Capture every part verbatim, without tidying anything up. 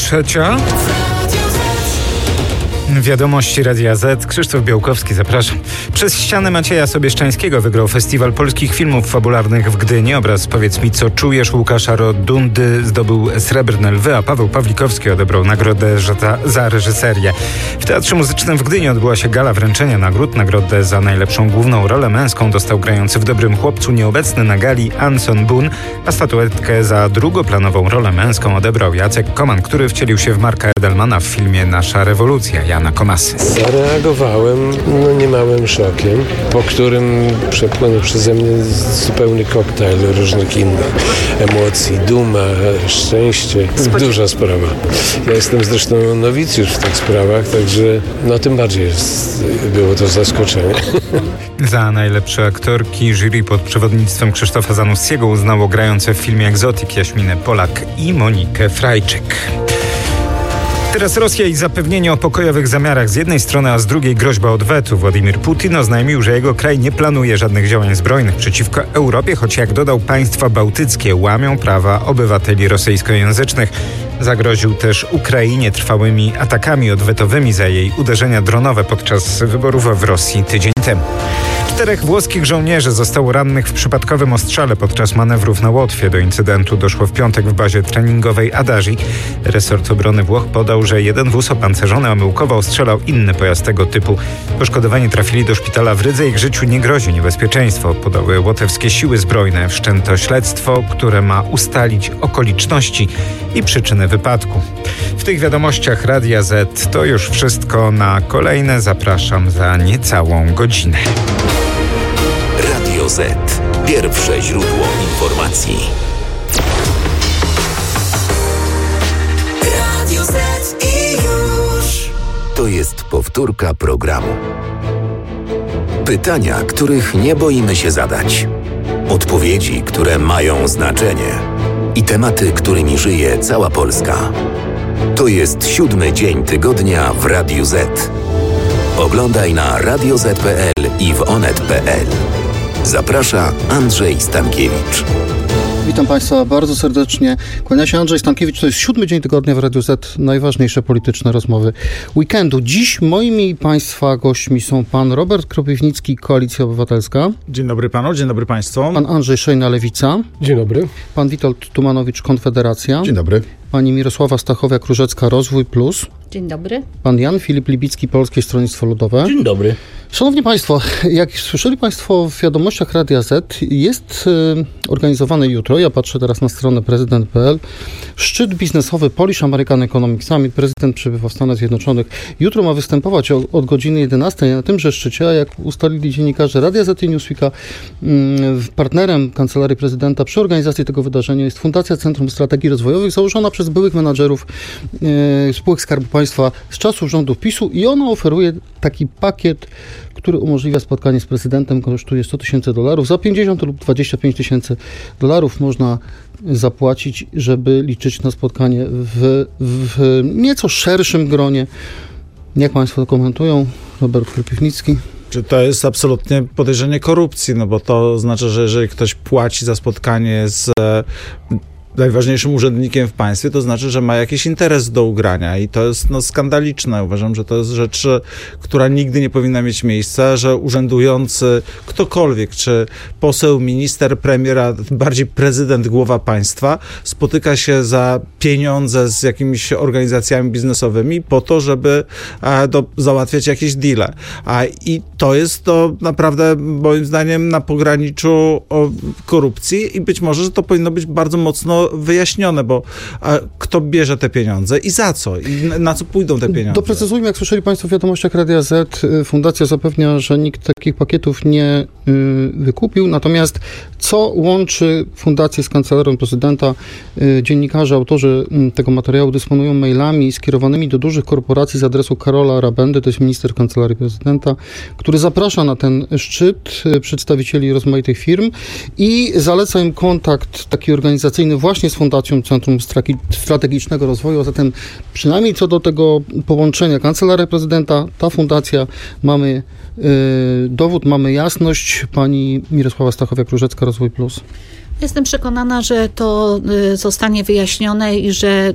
Trzecia. Wiadomości Radia Z. Krzysztof Białkowski, zapraszam. Przez ścianę Macieja Sobieszczańskiego wygrał Festiwal Polskich Filmów Fabularnych w Gdyni. Obraz Powiedz mi, co czujesz Łukasza Rodundy zdobył Srebrne Lwy, a Paweł Pawlikowski odebrał nagrodę za, za reżyserię. W Teatrze Muzycznym w Gdyni odbyła się gala wręczenia nagród. Nagrodę za najlepszą główną rolę męską dostał grający w Dobrym Chłopcu nieobecny na gali Anson Boone, a statuetkę za drugoplanową rolę męską odebrał Jacek Koman, który wcielił się w Marka Edelmana w filmie Nasza rewolucja Jana Komasy. Zareagowałem no, niemałym szokiem, po którym przepłynął przeze mnie zupełny koktajl różnych innych emocji, duma, szczęście. Duża sprawa. Ja jestem zresztą nowicjusz w tych sprawach, także no tym bardziej jest, było to zaskoczenie. Za najlepsze aktorki jury pod przewodnictwem Krzysztofa Zanussiego uznało grające w filmie Egzotyk Jaśminę Polak i Monikę Frajczyk. Teraz Rosja i zapewnienie o pokojowych zamiarach z jednej strony, a z drugiej groźba odwetu. Władimir Putin oznajmił, że jego kraj nie planuje żadnych działań zbrojnych przeciwko Europie, choć jak dodał, państwa bałtyckie łamią prawa obywateli rosyjskojęzycznych. Zagroził też Ukrainie trwałymi atakami odwetowymi za jej uderzenia dronowe podczas wyborów w Rosji tydzień temu. Czterech włoskich żołnierzy zostało rannych w przypadkowym ostrzale podczas manewrów na Łotwie. Do incydentu doszło w piątek w bazie treningowej Adagi. Resort obrony Włoch podał, że jeden wóz opancerzony omyłkowo ostrzelał inny pojazd tego typu. Poszkodowani trafili do szpitala w Rydze. Ich życiu nie grozi niebezpieczeństwo, podały łotewskie siły zbrojne. Wszczęto śledztwo, które ma ustalić okoliczności i przyczyny wypadku. W tych wiadomościach Radia Z to już wszystko. Na kolejne zapraszam za niecałą godzinę. Radio Z. Pierwsze źródło informacji. Radio Z i już. To jest powtórka programu. Pytania, których nie boimy się zadać. Odpowiedzi, które mają znaczenie. I tematy, którymi żyje cała Polska. To jest siódmy dzień tygodnia w Radiu Z. Oglądaj na radio zet kropka pe el i w onet kropka pe el. Zaprasza Andrzej Stankiewicz. Witam Państwa bardzo serdecznie. Kłania się Andrzej Stankiewicz. To jest siódmy dzień tygodnia w Radiu Z. Najważniejsze polityczne rozmowy weekendu. Dziś moimi Państwa gośćmi są pan Robert Kropiwnicki, Koalicja Obywatelska. Dzień dobry panu, dzień dobry państwu. Pan Andrzej Szejna, Lewica. Dzień dobry. Pan Witold Tumanowicz, Konfederacja. Dzień dobry. Pani Mirosława Stachowiak-Różecka, Rozwój Plus. Dzień dobry. Pan Jan Filip Libicki, Polskie Stronnictwo Ludowe. Dzień dobry. Szanowni Państwo, jak słyszeli Państwo w wiadomościach Radia Z, jest y, organizowany jutro, ja patrzę teraz na stronę prezydent kropka pe el, szczyt biznesowy Polish American Economic Summit. Prezydent przybywa w Stanach Zjednoczonych. Jutro ma występować o, od godziny jedenastej na tymże szczycie, a jak ustalili dziennikarze Radia Z i Newsweeka, y, partnerem Kancelarii Prezydenta przy organizacji tego wydarzenia jest Fundacja Centrum Strategii Rozwojowych, założona przez byłych menadżerów y, spółek Skarbu Państwa z czasów rządów PiSu, i ona oferuje taki pakiet, który umożliwia spotkanie z prezydentem, kosztuje sto tysięcy dolarów. Za pięćdziesiąt lub dwadzieścia pięć tysięcy dolarów można zapłacić, żeby liczyć na spotkanie w, w nieco szerszym gronie. Jak Państwo to komentują? Robert Kropiwnicki. Czy to jest absolutnie podejrzenie korupcji, no bo to znaczy, że jeżeli ktoś płaci za spotkanie z najważniejszym urzędnikiem w państwie, to znaczy, że ma jakiś interes do ugrania i to jest no, skandaliczne. Uważam, że to jest rzecz, która nigdy nie powinna mieć miejsca, że urzędujący ktokolwiek, czy poseł, minister, premier, a bardziej prezydent, głowa państwa, spotyka się za pieniądze z jakimiś organizacjami biznesowymi po to, żeby a, do, załatwiać jakieś deale. A, I to jest to naprawdę, moim zdaniem, na pograniczu o, korupcji i być może, że to powinno być bardzo mocno wyjaśnione, bo a, kto bierze te pieniądze i za co? I na, na co pójdą te pieniądze? Doprecyzujmy, jak słyszeli Państwo w wiadomościach Radia Z, Fundacja zapewnia, że nikt takich pakietów nie y, wykupił, natomiast co łączy Fundację z Kancelarią Prezydenta? Y, dziennikarze, autorzy y, tego materiału dysponują mailami skierowanymi do dużych korporacji z adresu Karola Rabendy, to jest minister Kancelarii Prezydenta, który zaprasza na ten szczyt y, przedstawicieli rozmaitych firm i zaleca im kontakt taki organizacyjny właśnie z Fundacją Centrum Strategicznego Rozwoju, a zatem przynajmniej co do tego połączenia Kancelaria Prezydenta, ta fundacja, mamy y, dowód, mamy jasność. Pani Mirosława Stachowiak-Różecka, Rozwój Plus. Jestem przekonana, że to zostanie wyjaśnione i że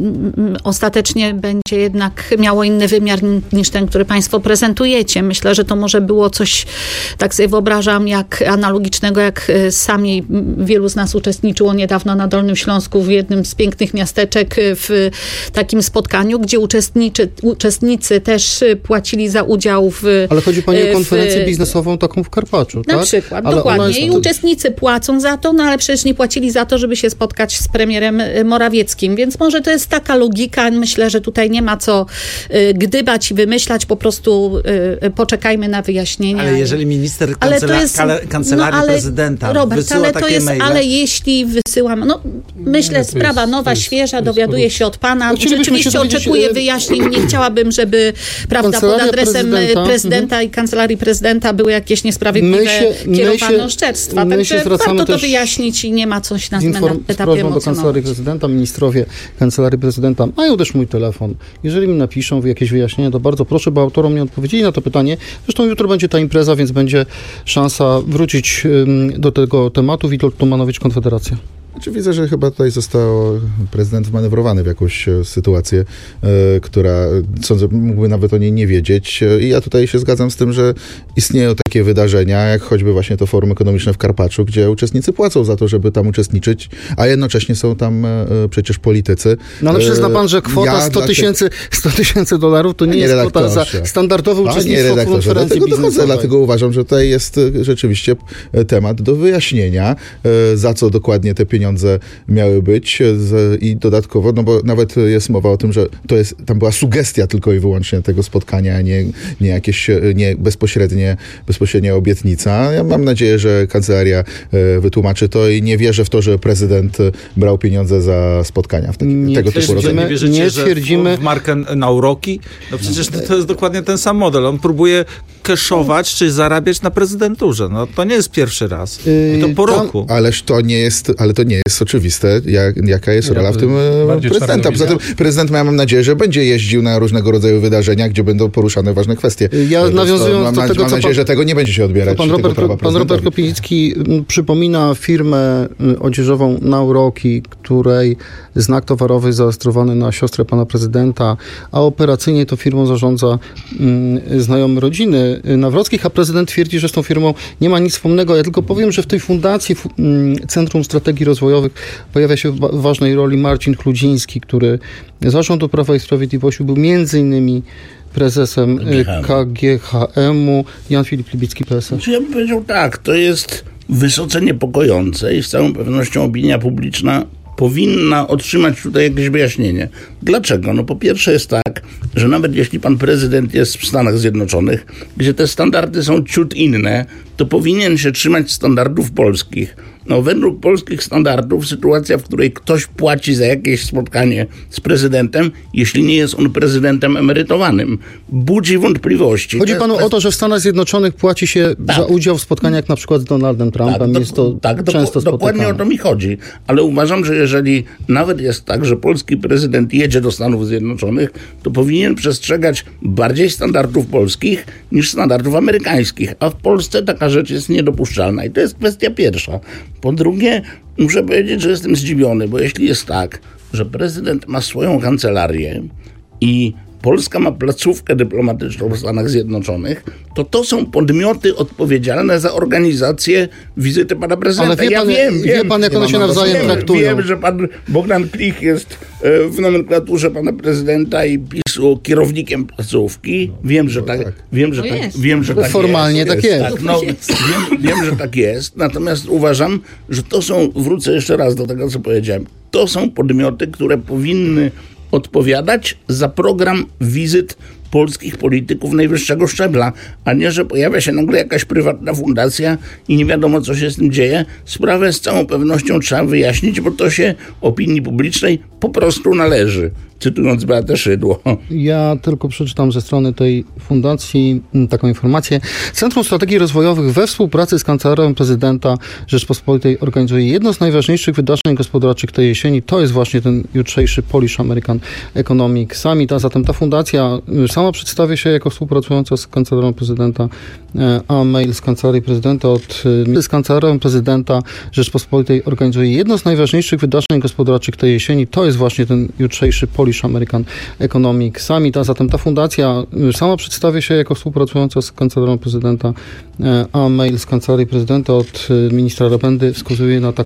ostatecznie będzie jednak miało inny wymiar niż ten, który państwo prezentujecie. Myślę, że to może było coś, tak sobie wyobrażam, jak analogicznego, jak sami wielu z nas uczestniczyło niedawno na Dolnym Śląsku w jednym z pięknych miasteczek w takim spotkaniu, gdzie uczestniczy, uczestnicy też płacili za udział w... Ale chodzi pani o konferencję w, biznesową taką w Karpaczu, tak? Na przykład, ale dokładnie. jest... I uczestnicy płacą za to, no ale przecież nie płacili za to, żeby się spotkać z premierem Morawieckim, więc może to jest taka logika. Myślę, że tutaj nie ma co y, gdybać i wymyślać, po prostu y, poczekajmy na wyjaśnienia. Ale jeżeli minister kancela- ale to jest, kancelarii no, ale, prezydenta Robert, wysyła ale takie to jest, maile... ale jeśli wysyłam, no myślę, Nie, sprawa jest, nowa, jest, świeża, jest dowiaduję się od pana. Rzeczywiście dowiedzieć, oczekuję wyjaśnień. Nie chciałabym, żeby prawda, pod adresem prezydenta, prezydenta i kancelarii prezydenta były jakieś niesprawiedliwe my się, kierowane my oszczerstwa. My Także się warto to też wyjaśnić i nie ma coś na, inform- na etapie z prośbą do kancelarii emocjonować. prezydenta. Ministrowie kancelarii prezydenta mają też mój telefon. Jeżeli mi napiszą jakieś wyjaśnienia, to bardzo proszę, bo autorom nie odpowiedzieli na to pytanie. Zresztą jutro będzie ta impreza, więc będzie szansa wrócić um, do tego tematu. Witold Tumanowicz, Konfederacja. Znaczy, widzę, że chyba tutaj został prezydent wmanewrowany w jakąś sytuację, e, która, sądzę, mógłby nawet o niej nie wiedzieć. I ja tutaj się zgadzam z tym, że istnieją takie wydarzenia, jak choćby właśnie to Forum Ekonomiczne w Karpaczu, gdzie uczestnicy płacą za to, żeby tam uczestniczyć, a jednocześnie są tam e, przecież politycy. No ale przyzna pan, że kwota ja sto tysięcy sto tysięcy dolarów to nie Panie jest kwota za standardowe uczestnictwo w konferencji dlatego dochodzę, biznesowej. dlatego uważam, że tutaj jest rzeczywiście temat do wyjaśnienia, za co dokładnie te pieniądze miały być z, i dodatkowo, no bo nawet jest mowa o tym, że to jest, tam była sugestia tylko i wyłącznie tego spotkania, a nie, nie jakieś, nie bezpośrednie, bezpośrednia obietnica. Ja mam nadzieję, że kancelaria wytłumaczy to i nie wierzę w to, że prezydent brał pieniądze za spotkania w taki, Nie tego typu twierdzimy, rodzaju. Nie wierzycie, nie że twierdzimy- w markę na uroki? No przecież to, to jest dokładnie ten sam model. On próbuje cashować, czy zarabiać na prezydenturze. No to nie jest pierwszy raz. I to po Tam- roku. Ależ to nie jest, ale to nie jest oczywiste, jak, jaka jest rola w tym e, bardziej prezydenta. Poza tym prezydent, mam nadzieję, że będzie jeździł na różnego rodzaju wydarzenia, gdzie będą poruszane ważne kwestie. Ja Więc nawiązując to, do mam, tego, mam co nadzieję, pan- że tego nie będzie się odbierać. Pan tego Robert, prawa pan Robert prezydentowi. Kropiński przypomina firmę y, odzieżową Nauroki, której znak towarowy zarejestrowany na siostrę pana prezydenta, a operacyjnie to firmą zarządza y, znajomy rodziny Nawrockich, a prezydent twierdzi, że z tą firmą nie ma nic wspólnego. Ja tylko powiem, że w tej fundacji f- y, Centrum Strategii Rozwojowych pojawia się w wa- ważnej roli Marcin Chludziński, który z zarządu Prawa i Sprawiedliwości był między innymi prezesem y, K G H M-u, Jan Filip Libicki, P S L. Znaczy ja bym powiedział tak, to jest wysoce niepokojące i z całą pewnością opinia publiczna powinna otrzymać tutaj jakieś wyjaśnienie. Dlaczego? No po pierwsze jest tak, że nawet jeśli pan prezydent jest w Stanach Zjednoczonych, gdzie te standardy są ciut inne, to powinien się trzymać standardów polskich. No według polskich standardów sytuacja, w której ktoś płaci za jakieś spotkanie z prezydentem, jeśli nie jest on prezydentem emerytowanym, budzi wątpliwości. Chodzi To panu jest o to, że w Stanach Zjednoczonych płaci się Tak. za udział w spotkaniach na przykład z Donaldem Trumpem. do- jest to tak, do- często dokładnie spotykane. o to mi chodzi. Ale uważam, że jeżeli nawet jest tak, że polski prezydent jedzie do Stanów Zjednoczonych, to powinien przestrzegać bardziej standardów polskich niż standardów amerykańskich. A w Polsce taka rzecz jest niedopuszczalna. I to jest kwestia pierwsza. Po drugie, muszę powiedzieć, że jestem zdziwiony, bo jeśli jest tak, że prezydent ma swoją kancelarię i Polska ma placówkę dyplomatyczną w Stanach Zjednoczonych, to to są podmioty odpowiedzialne za organizację wizyty pana prezydenta. Ale wie ja pan, wiem, wie wiem, pan, jak one się nawzajem wiem, traktują. Wiem, że pan Bogdan Klich jest e, w nomenklaturze pana prezydenta i PiS-u kierownikiem placówki. Wiem, że tak, wiem, że To tak, jest. wiem, że tak Formalnie jest. tak jest. Tak, no, wiem, wiem, że tak jest. Natomiast uważam, że to są, wrócę jeszcze raz do tego, co powiedziałem, to są podmioty, które powinny odpowiadać za program wizyt polskich polityków najwyższego szczebla, a nie, że pojawia się nagle jakaś prywatna fundacja i nie wiadomo, co się z tym dzieje. Sprawę z całą pewnością trzeba wyjaśnić, bo to się opinii publicznej po prostu należy. cytując Beatę Szydło. Ja tylko przeczytam ze strony tej fundacji taką informację. Centrum Strategii Rozwojowych we współpracy z Kancelarią Prezydenta Rzeczpospolitej organizuje jedno z najważniejszych wydarzeń gospodarczych tej jesieni. To jest właśnie ten jutrzejszy Polish American Economic Summit, a zatem ta fundacja sama przedstawia się jako współpracująca z Kancelarią Prezydenta, a mail z Kancelarii Prezydenta od z Kancelarią Prezydenta Rzeczpospolitej organizuje jedno z najważniejszych wydarzeń gospodarczych tej jesieni. To jest właśnie ten jutrzejszy Polish American Economic Summit, a zatem ta fundacja sama przedstawia się jako współpracująca z Kancelarią Prezydenta, a mail z Kancelarii Prezydenta od ministra Rabendy wskazuje na taką